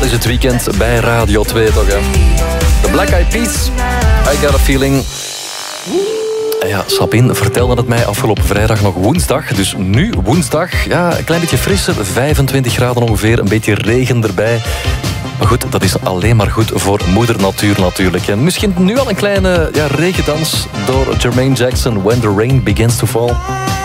is het weekend bij Radio 2 toch, hè? De Black Eyed Peas, I Got a Feeling. Ja, Sabine vertelde het mij afgelopen vrijdag nog woensdag. Dus nu woensdag, ja, een klein beetje frisser, 25 graden ongeveer, een beetje regen erbij. Maar goed, dat is alleen maar goed voor moeder natuur natuurlijk. En misschien nu al een kleine regendans door Jermaine Jackson, When the Rain Begins to Fall.